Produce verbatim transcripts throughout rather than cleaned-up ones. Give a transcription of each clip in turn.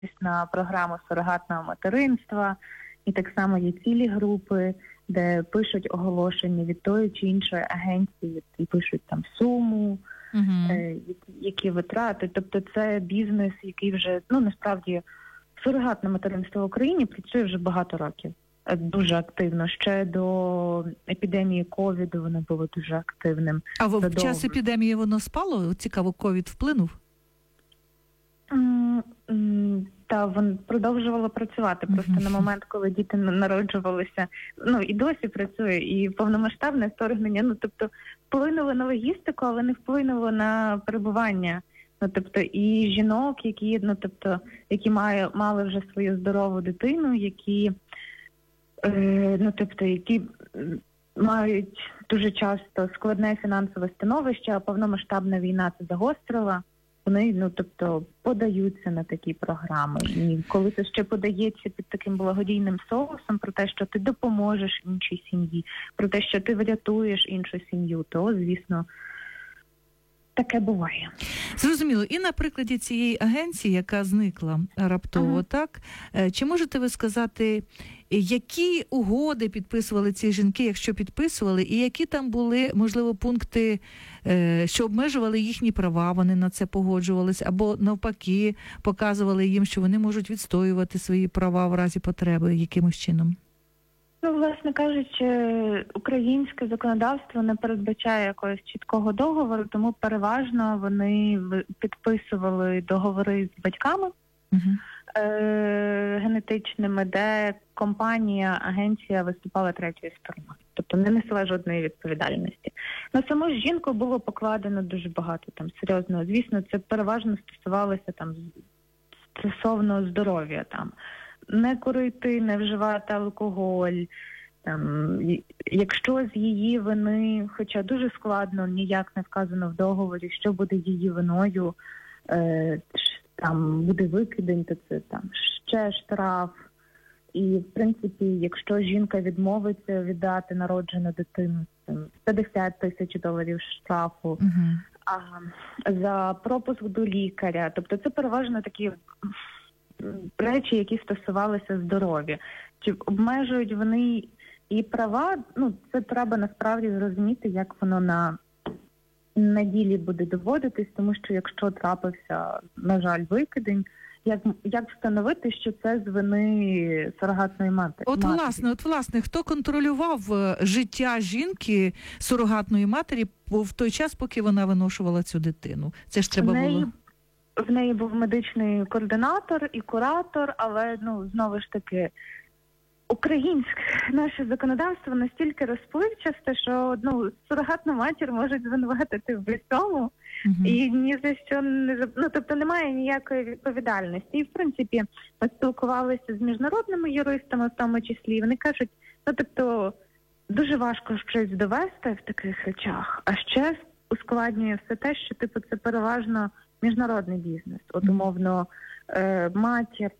на програму сурогатного материнства, і так само є цілі групи, де пишуть оголошення від тої чи іншої агенції, і пишуть там суму, uh-huh. е, які витрати. Тобто це бізнес, який вже, ну, насправді, сурогатне материнство в Україні працює вже багато років. Дуже активно. Ще до епідемії ковіду воно було дуже активним. А в Задовго. час епідемії воно спало? Цікаво, ковід вплинув? Та, воно продовжувало працювати. Просто mm-hmm. на момент, коли діти народжувалися, ну, і досі працює, і повномасштабне вторгнення, ну, тобто, вплинуло на логістику, але не вплинуло на перебування. Ну, тобто, і жінок, які, ну, тобто, які має, мали вже свою здорову дитину, які, е, ну, тобто, які мають дуже часто складне фінансове становище, а повномасштабна війна це загострила. Вони, ну, тобто, подаються на такі програми. І коли це ще подається під таким благодійним соусом про те, що ти допоможеш іншій сім'ї, про те, що ти врятуєш іншу сім'ю, то, звісно, таке буває. Зрозуміло. І на прикладі цієї агенції, яка зникла раптово, ага. так? Чи можете ви сказати, які угоди підписували ці жінки, якщо підписували, і які там були, можливо, пункти, що обмежували їхні права, вони на це погоджувалися, або навпаки показували їм, що вони можуть відстоювати свої права в разі потреби якимось чином? Ну, власне кажучи, українське законодавство не передбачає якогось чіткого договору, тому переважно вони підписували договори з батьками uh-huh. е- генетичними, де компанія, агенція виступала третьою стороною. Тобто не несла жодної відповідальності. На саму жінку було покладено дуже багато там серйозного. Звісно, це переважно стосувалося там стосовно здоров'я там. Не курити, не вживати алкоголь. Там, якщо з її вини, хоча дуже складно, ніяк не вказано в договорі, що буде її виною, е, там буде викидень, то це там ще штраф. І, в принципі, якщо жінка відмовиться віддати народжену дитину, це п'ятдесят тисяч доларів штрафу, uh-huh. а за пропуск до лікаря. Тобто це переважно такі речі, які стосувалися здоров'я. Чи обмежують вони і права? Ну, це треба насправді зрозуміти, як воно на, на ділі буде доводитись, тому що якщо трапився, на жаль, викидень, як, як встановити, що це з вини сурогатної матері? От власне, от власне, хто контролював життя жінки, сурогатної матері, в той час, поки вона виношувала цю дитину? Це ж треба неї... було... В неї був медичний координатор і куратор, але, ну, знову ж таки, українське наше законодавство настільки розпливчасте, що, ну, сурогатну матір можуть звинуватити в усьому, uh-huh. і ні за що не, ну, тобто немає ніякої відповідальності. І, в принципі, ми спілкувалися з міжнародними юристами в тому числі, і вони кажуть, ну, тобто, дуже важко щось довести в таких речах, а ще ускладнює все те, що, типу, це переважно міжнародний бізнес. От, умовно, е, матір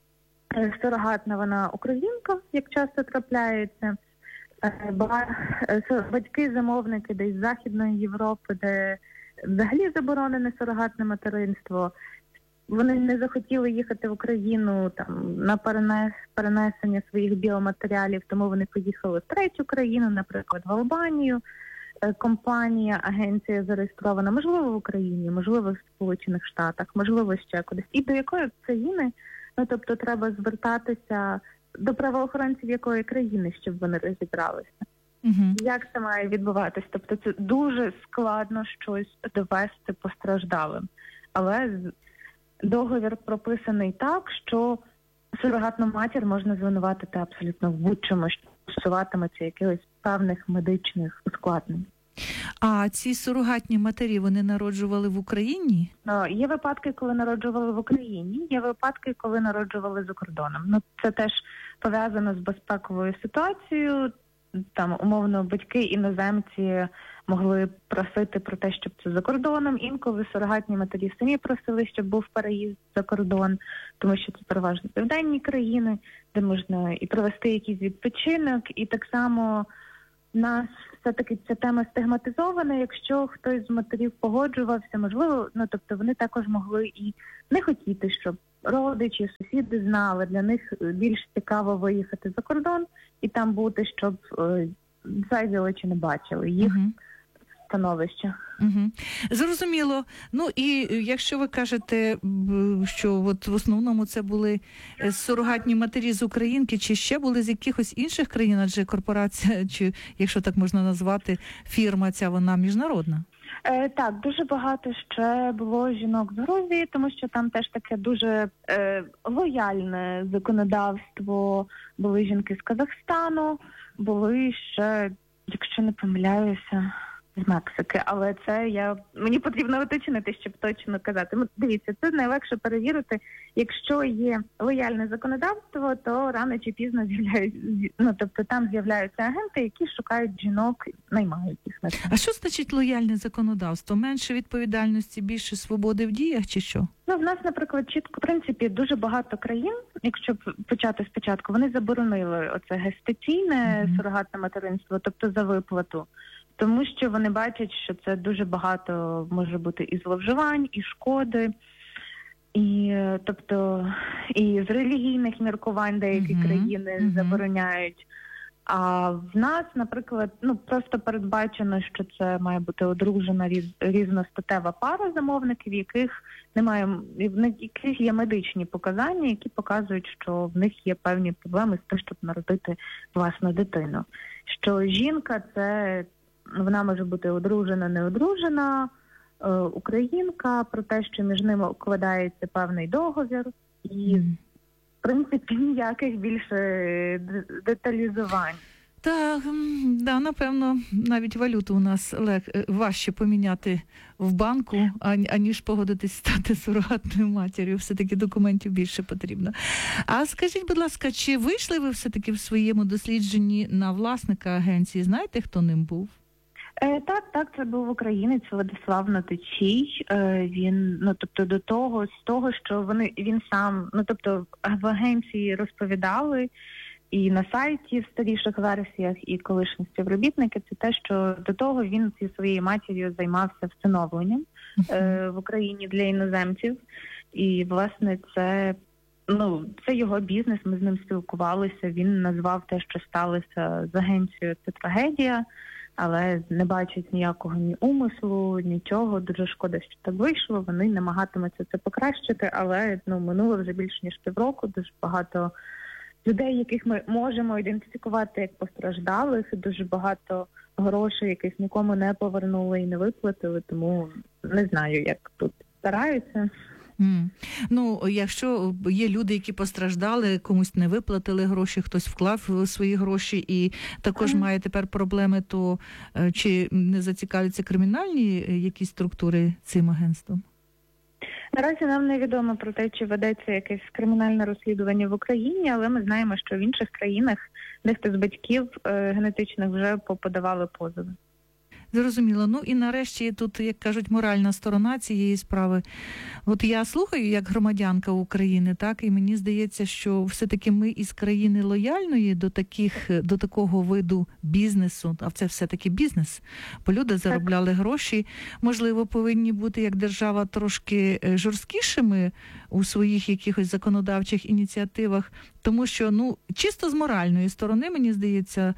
е, сурогатна, вона українка, як часто трапляється. Е, ба, е, батьки-замовники десь з Західної Європи, де взагалі заборонене сурогатне материнство. Вони не захотіли їхати в Україну там на перенес, перенесення своїх біоматеріалів, тому вони поїхали в третю країну, наприклад, в Албанію. Компанія, агенція зареєстрована, можливо, в Україні, можливо, в Сполучених Штатах, можливо, ще кудись. І до якої країни, ну, тобто, треба звертатися до правоохоронців якої країни, щоб вони розібралися. Uh-huh. Як це має відбуватись? Тобто, це дуже складно щось довести постраждалим. Але договір прописаний так, що сурогатну матір можна звинуватити абсолютно в будь-чому, що стосуватиметься якихось певних медичних ускладнень. А ці сурогатні матері, вони народжували в Україні? Ну, є випадки, коли народжували в Україні, є випадки, коли народжували за кордоном. Ну, це теж пов'язано з безпековою ситуацією. Там, умовно, батьки-іноземці могли просити про те, щоб це за кордоном. Інколи сурогатні матері самі просили, щоб був переїзд за кордон, тому що це переважно південні країни, де можна і провести якийсь відпочинок, і так само нас все-таки ця тема стигматизована. Якщо хтось з матерів погоджувався, можливо, ну тобто вони також могли і не хотіти, щоб родичі, сусіди знали. Для них більш цікаво виїхати за кордон і там бути, щоб е, зайві очі не бачили їх uh-huh. становище. Угу. Зрозуміло. Ну і якщо ви кажете, що от в основному це були сурогатні матері з Українки, чи ще були з якихось інших країн, адже корпорація, чи, якщо так можна назвати, фірма ця, вона міжнародна? Е, так, дуже багато ще було жінок з Грузії, тому що там теж таке дуже е, лояльне законодавство. Були жінки з Казахстану, були ще, якщо не помиляюся, з Мексики, але це я мені потрібно уточнити, щоб точно казати. Ну, дивіться, це найлегше перевірити. Якщо є лояльне законодавство, то рано чи пізно з'являються, ну тобто там з'являються агенти, які шукають жінок, наймають їх на це. А що значить лояльне законодавство? Менше відповідальності, більше свободи в діях, чи що? Ну, в нас, наприклад, чітко, в принципі, дуже багато країн, якщо почати спочатку, вони заборонили оце гестаційне mm-hmm. сурогатне материнство, тобто за виплату. Тому що вони бачать, що це дуже багато може бути і зловживань, і шкоди, і тобто і з релігійних міркувань деякі mm-hmm. країни mm-hmm. забороняють. А в нас, наприклад, ну просто передбачено, що це має бути одружена різ, різностатева пара замовників, яких немає, в яких є медичні показання, які показують, що в них є певні проблеми з тим, щоб народити власну дитину. Що жінка це вона може бути одружена, не одружена, е, українка, про те, що між ними укладається певний договір, і, mm. в принципі, ніяких більше деталізувань. Так, да, напевно, навіть валюту у нас лег, важче поміняти в банку, аніж погодитись стати сурогатною матір'ю. Все-таки документів більше потрібно. А скажіть, будь ласка, чи вийшли ви все-таки в своєму дослідженні на власника агенції? Знаєте, хто ним був? Е, так, так, це був українець Владислав Нотичій. Е, він, ну, тобто, до того, з того, що вони, він сам, ну, тобто, в агенції розповідали, і на сайті в старіших версіях, і колишні співробітники, це те, що до того він зі своєю матір'ю займався всиновленням е, в Україні для іноземців. І, власне, це, ну, це його бізнес, ми з ним спілкувалися, він назвав те, що сталося з агенцією, це трагедія, але не бачать ніякого ні умислу, нічого. Дуже шкода, що так вийшло. Вони намагатимуться це покращити, але ну, минуло вже більше ніж півроку. Дуже багато людей, яких ми можемо ідентифікувати як постраждалих, дуже багато грошей, яких нікому не повернули і не виплатили, тому не знаю, як тут стараються. Mm. Ну, якщо є люди, які постраждали, комусь не виплатили гроші, хтось вклав свої гроші і також mm. має тепер проблеми, то чи не зацікавляться кримінальні якісь структури цим агентством? Наразі нам невідомо про те, чи ведеться якесь кримінальне розслідування в Україні, але ми знаємо, що в інших країнах дехто з батьків е, генетичних вже поподавали позови. Зрозуміло. Ну і нарешті тут, як кажуть, моральна сторона цієї справи. От я слухаю як громадянка України, так, і мені здається, що все-таки ми із країни лояльної до таких, до такого виду бізнесу, а це все-таки бізнес, бо люди заробляли гроші, можливо, повинні бути як держава трошки жорсткішими у своїх якихось законодавчих ініціативах, тому що, ну, чисто з моральної сторони, мені здається,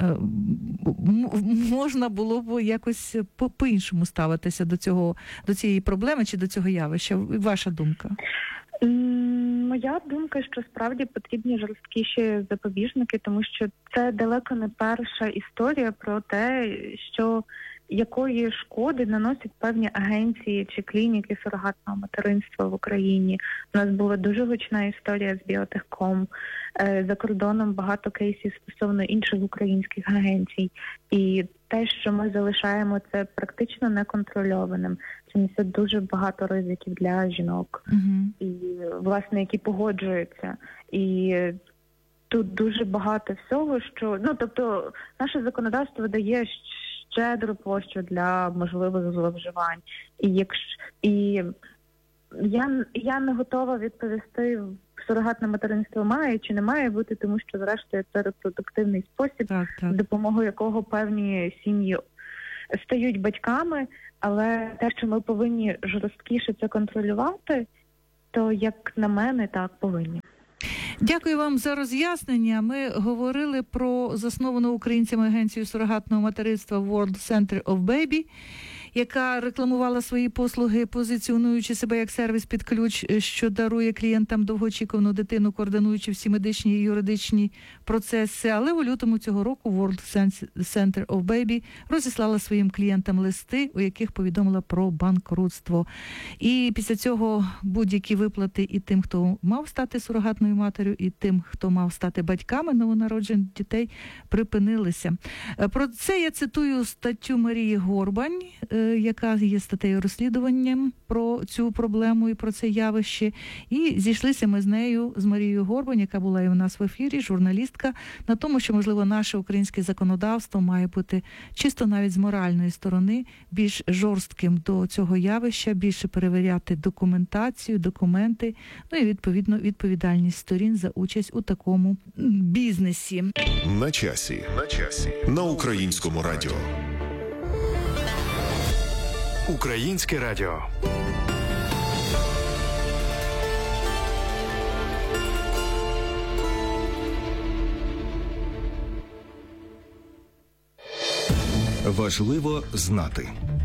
можна було б якось по-іншому ставитися до цього, до цієї проблеми чи до цього явища. Ваша думка? Моя думка, що справді потрібні жорсткіші запобіжники, тому що це далеко не перша історія про те, що якої шкоди наносять певні агенції чи клініки сурогатного материнства в Україні. У нас була дуже гучна історія з Біотехком. За кордоном багато кейсів стосовно інших українських агенцій. І те, що ми залишаємо це практично неконтрольованим, це несе дуже багато ризиків для жінок, uh-huh. і, власне, які погоджуються. І тут дуже багато всього, що, ну, тобто, наше законодавство дає щедру площу для можливих зловживань. І якщо і я, я не готова відповісти сурогатне материнство має чи не має бути, тому що, зрештою, це репродуктивний спосіб, Так, так. з допомогою якого певні сім'ї стають батьками, але те, що ми повинні жорсткіше це контролювати, то, як на мене, так, повинні. Дякую вам за роз'яснення. Ми говорили про засновану українцями агенцію сурогатного материнства World Center of Baby, яка рекламувала свої послуги, позиціонуючи себе як сервіс під ключ, що дарує клієнтам довгоочікувану дитину, координуючи всі медичні і юридичні процеси. Але у лютому цього року World Center of Baby розіслала своїм клієнтам листи, у яких повідомила про банкрутство. І після цього будь-які виплати і тим, хто мав стати сурогатною матір'ю, і тим, хто мав стати батьками новонароджених дітей, припинилися. Про це я цитую статтю Марії Горбань, яка є статтею розслідуванням про цю проблему і про це явище. І зійшлися ми з нею, з Марією Горбань, яка була і у нас в ефірі, журналістка, на тому, що, можливо, наше українське законодавство має бути чисто навіть з моральної сторони більш жорстким до цього явища, більше перевіряти документацію, документи, ну і, відповідно, відповідальність сторін за участь у такому бізнесі. На часі. На часі. На Українському радіо. Українське радіо. Важливо знати.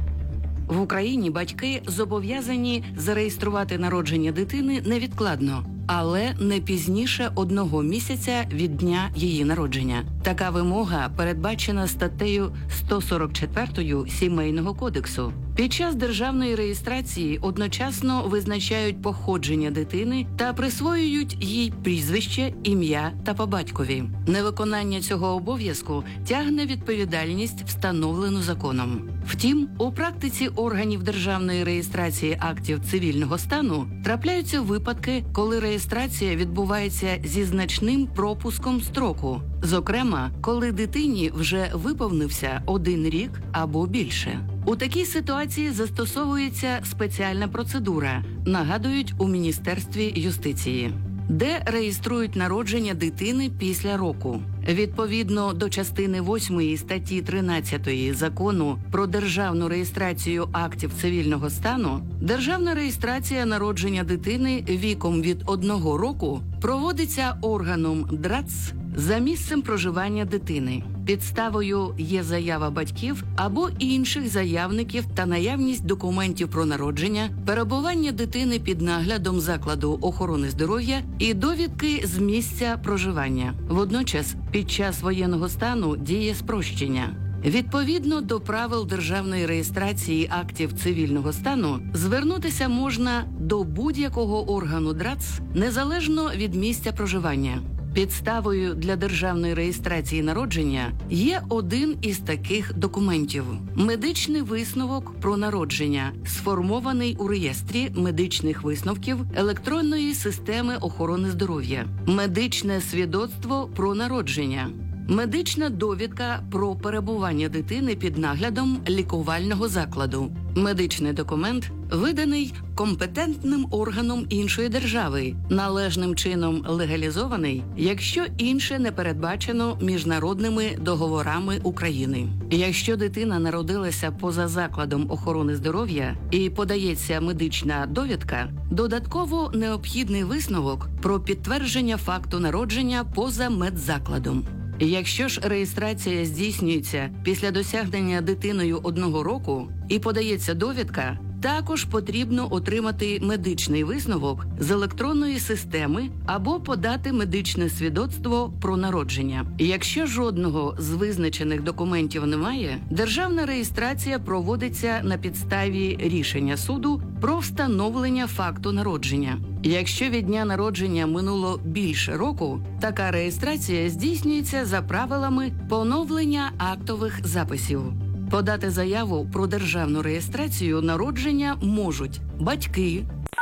В Україні батьки зобов'язані зареєструвати народження дитини невідкладно, але не пізніше одного місяця від дня її народження. Така вимога передбачена статтею сто сорок четвертою Сімейного кодексу. Під час державної реєстрації одночасно визначають походження дитини та присвоюють їй прізвище, ім'я та по батькові. Невиконання цього обов'язку тягне відповідальність, встановлену законом. Втім, у практиці органів державної реєстрації актів цивільного стану трапляються випадки, коли реєстрація відбувається зі значним пропуском строку. Зокрема, коли дитині вже виповнився один рік або більше. У такій ситуації застосовується спеціальна процедура, нагадують у Міністерстві юстиції, де реєструють народження дитини після року. Відповідно до частини восьмої статті тринадцятої Закону про державну реєстрацію актів цивільного стану, державна реєстрація народження дитини віком від одного року проводиться органом ДРАЦ за місцем проживання дитини. Підставою є заява батьків або інших заявників та наявність документів про народження, перебування дитини під наглядом закладу охорони здоров'я і довідки з місця проживання. Водночас, під час воєнного стану діє спрощення. Відповідно до правил державної реєстрації актів цивільного стану, звернутися можна до будь-якого органу ДРАЦ, незалежно від місця проживання. Підставою для державної реєстрації народження є один із таких документів – медичний висновок про народження, сформований у реєстрі медичних висновків електронної системи охорони здоров'я, медичне свідоцтво про народження, медична довідка про перебування дитини під наглядом лікувального закладу. Медичний документ виданий компетентним органом іншої держави, належним чином легалізований, якщо інше не передбачено міжнародними договорами України. Якщо дитина народилася поза закладом охорони здоров'я і подається медична довідка, додатково необхідний висновок про підтвердження факту народження поза медзакладом. Якщо ж реєстрація здійснюється після досягнення дитиною одного року і подається довідка, також потрібно отримати медичний висновок з електронної системи або подати медичне свідоцтво про народження. Якщо жодного з визначених документів немає, державна реєстрація проводиться на підставі рішення суду про встановлення факту народження. Якщо від дня народження минуло більше року, така реєстрація здійснюється за правилами поновлення актових записів. Подати заяву про державну реєстрацію народження можуть батьки.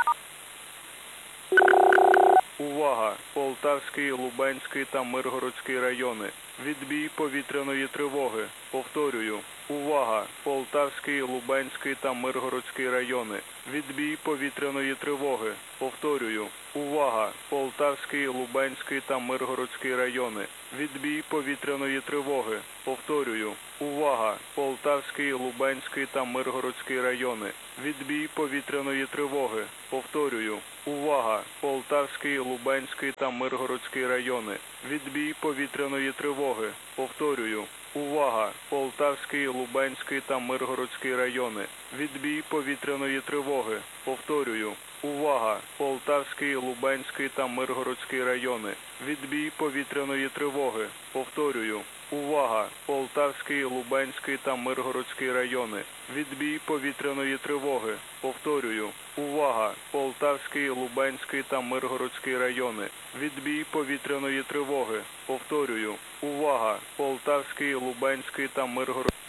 Увага! Полтавський, Лубенський та Миргородський райони. Відбій повітряної тривоги. Повторюю. Увага! Полтавський, Лубенський та Миргородський райони. Відбій повітряної тривоги. Повторюю. Увага! Полтавський, Лубенський та Миргородський райони. Відбій повітряної тривоги. Повторюю. Увага! Полтавський, Лубенський та Миргородський райони. Відбій повітряної тривоги. Повторюю. Увага! Полтавський, Лубенський та Миргородський райони. Відбій повітряної тривоги. Повторюю. Увага! Полтавський, Лубенський та Миргородський райони. Відбій повітряної тривоги. Повторюю. Увага! Полтавський, Лубенський та Миргородський райони. Відбій повітряної тривоги. Повторюю. Увага! Полтавський, Лубенський та Миргородський райони. Відбій повітряної тривоги. Повторюю. Увага! Полтавський, Лубенський та Миргородський райони. Відбій повітряної тривоги. Повторюю. Увага! Полтавський, Лубенський та Миргородський